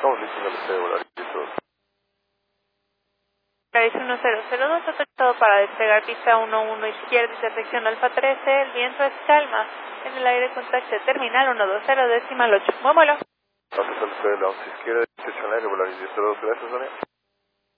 estamos listos en el C, volar y todo. País 1002, autorizado para despegar pista 11 izquierda, intersección Alfa 13, el viento es calma, en el aire contacto terminal 120 decimal 8. Vámonos. Entonces el C, la 11 izquierda, intersección aérea, volar y 1002, gracias, Sonia.